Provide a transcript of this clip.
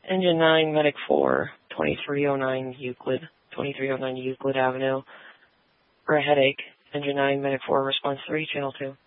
Engine 9, Medic 4, 2309 Euclid Avenue. For a headache. Engine 9, Medic 4, response 3, channel 2.